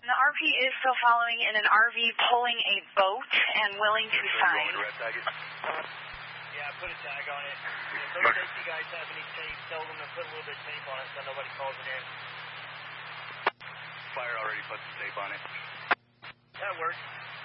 The RP is still following in an RV pulling a boat and willing to sign. You want me to red tag it? Yeah, put a tag on it. If those safety guys have any tape, tell them to put a little bit of tape on it so nobody calls it in. Fire already put the tape on it. That works.